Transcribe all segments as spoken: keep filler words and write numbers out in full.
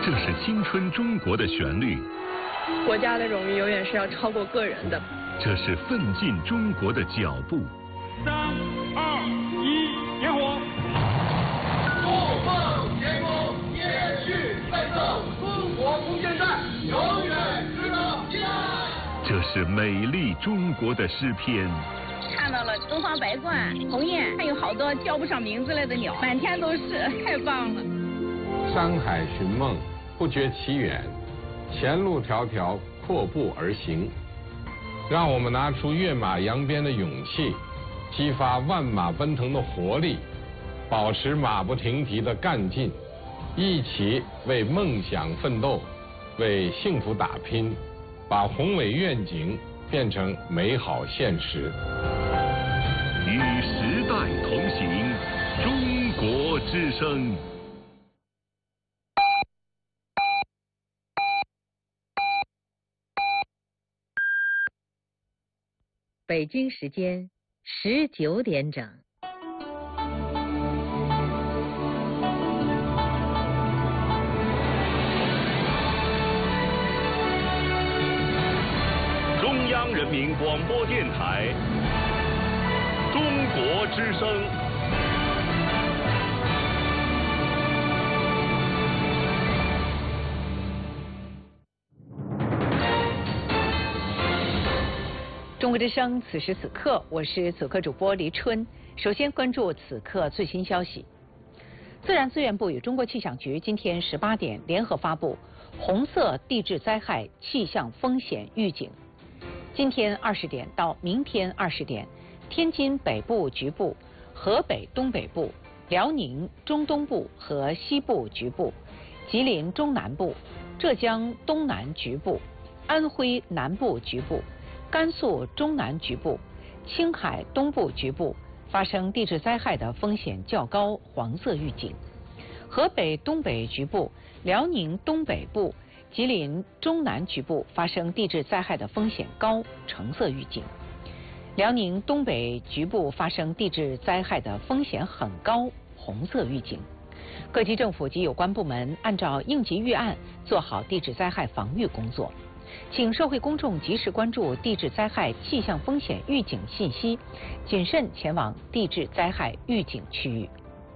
这是青春中国的旋律。 国家的荣誉永远是要超过个人的。 这是奋进中国的脚步。 三二一，点火！ 共奉天宫，接续奋斗，中国空间站永远值得信赖。 这是美丽中国的诗篇。 看到了东方白鹳、鸿雁，还有好多叫不上名字来的鸟，满天都是，太棒了。 山海寻梦，不觉其远，前路迢迢，阔步而行。让我们拿出跃马扬鞭的勇气，激发万马奔腾的活力，保持马不停蹄的干劲，一起为梦想奋斗，为幸福打拼，把宏伟愿景变成美好现实。 与时代同行，中国之声。 北京时间十九点整。 中央人民广播电台，中国之声。 中国之声，此时此刻，我是此刻主播黎春。首先关注此刻最新消息。自然资源部与中国气象局今天十八点联合发布红色地质灾害气象风险预警。今天二十点到明天二十点，天津北部局部、河北东北部、辽宁中东部和西部局部、吉林中南部、浙江东南局部、安徽南部局部、甘肃中南局部、青海东部局部发生地质灾害的风险较高，黄色预警；河北东北局部、辽宁东北部、吉林中南局部发生地质灾害的风险高，橙色预警；辽宁东北局部发生地质灾害的风险很高，红色预警。各级政府及有关部门按照应急预案做好地质灾害防御工作。请社会公众及时关注地质灾害气象风险预警信息，谨慎前往地质灾害预警区域。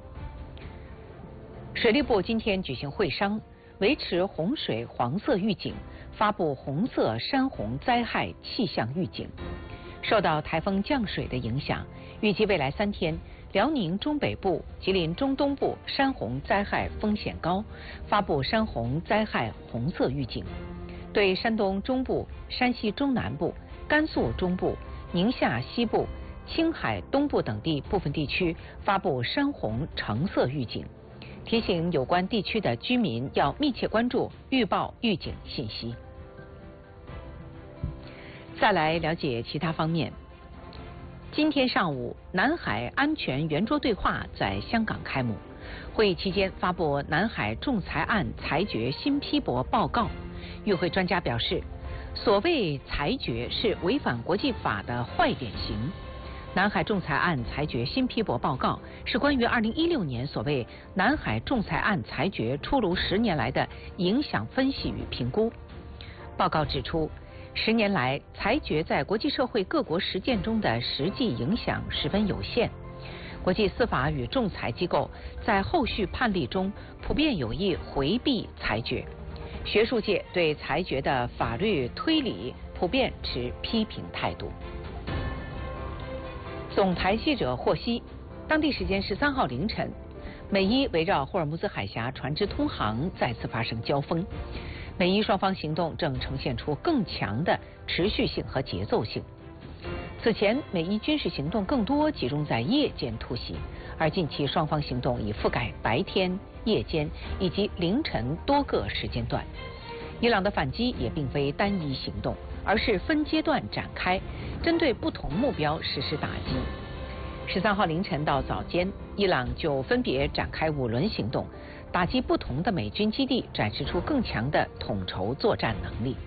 水利部今天举行会商，维持洪水黄色预警，发布红色山洪灾害气象预警。受到台风降水的影响，预计未来三天，辽宁中北部、吉林中东部山洪灾害风险高，发布山洪灾害红色预警。对山东中部、山西中南部、甘肃中部、宁夏西部、青海东部等地部分地区发布山洪橙色预警，提醒有关地区的居民要密切关注预报预警信息。再来了解其他方面。今天上午，南海安全圆桌对话在香港开幕。会议期间发布南海仲裁案裁决新批驳报告。与会专家表示，所谓裁决是违反国际法的坏典型。南海仲裁案裁决新批驳报告是关于二零一六年所谓南海仲裁案裁决出炉十年来的影响分析与评估。报告指出，十年来裁决在国际社会各国实践中的实际影响十分有限。国际司法与仲裁机构在后续判例中普遍有意回避裁决。学术界对裁决的法律推理普遍持批评态度。总台记者获悉，当地时间十三号凌晨，美伊围绕霍尔木兹海峡船只通航再次发生交锋，美伊双方行动正呈现出更强的持续性和节奏性。此前，美伊军事行动更多集中在夜间突袭，而近期双方行动已覆盖白天、夜间以及凌晨多个时间段。伊朗的反击也并非单一行动，而是分阶段展开，针对不同目标实施打击。十三号凌晨到早间，伊朗就分别展开五轮行动，打击不同的美军基地，展示出更强的统筹作战能力。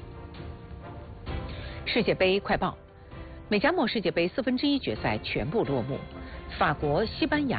世界杯快报：美加墨世界杯四分之一决赛全部落幕，法国、西班牙